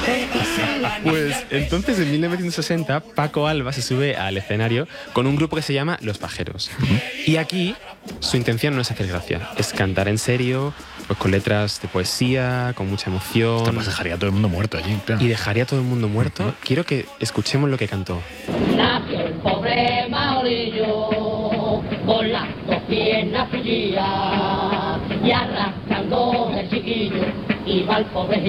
Pues entonces en 1960 Paco Alba se sube al escenario con un grupo que se llama Los Pajeros. Y aquí su intención no es hacer gracia, es cantar en serio, pues con letras de poesía, con mucha emoción. Esto pues dejaría a todo el mundo muerto allí, claro. Y dejaría a todo el mundo muerto. Quiero que escuchemos lo que cantó. Nació el pobre Mauricio con las dos piernas frías y arrastrando el chiquillo iba el pobre